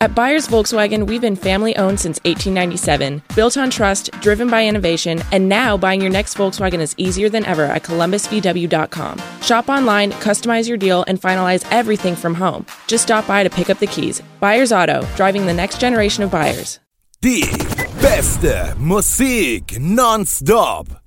At Byers Volkswagen, we've been family-owned since 1897, built on trust, driven by innovation, and now buying your next Volkswagen is easier than ever at columbusvw.com. Shop online, customize your deal, and finalize everything from home. Just stop by to pick up the keys. Byers Auto, driving the next generation of buyers. Die beste Musik nonstop.